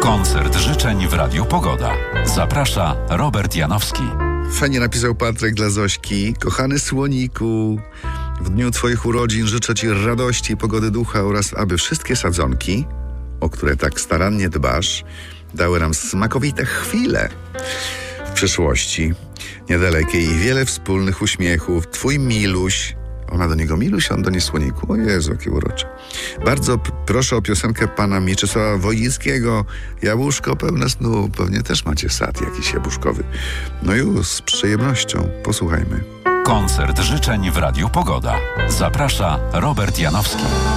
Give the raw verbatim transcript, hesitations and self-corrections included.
Koncert życzeń w Radiu Pogoda. Zaprasza Robert Janowski. Fajnie napisał Patryk dla Zośki. Kochany słoniku, w dniu twoich urodzin życzę ci radości i pogody ducha oraz aby wszystkie sadzonki, o które tak starannie dbasz, dały nam smakowite chwile w przyszłości niedalekiej i wiele wspólnych uśmiechów. Twój Miluś, ona do niego Miluś, on do niej Słoniku. O Jezu, jakie urocze. Bardzo p- proszę o piosenkę pana Mieczysława Wojnickiego. Jabłuszko pełne snu. Pewnie też macie sad jakiś jabłuszkowy. No już, z przyjemnością. Posłuchajmy. Koncert życzeń w Radiu Pogoda. Zaprasza Robert Janowski.